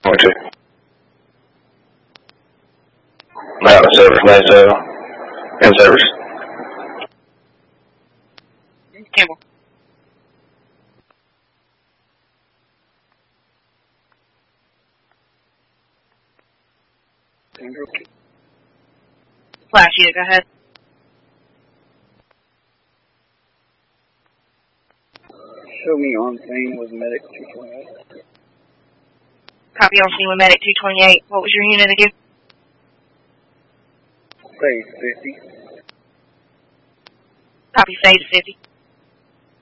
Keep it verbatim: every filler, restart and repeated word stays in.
twenty-two. Out of service, NATO. In service. Campbell. Flash unit, go ahead. Show me on scene with medic two twenty-eight. Copy on scene with medic two twenty-eight. What was your unit again? Phase fifty. Copy phase fifty.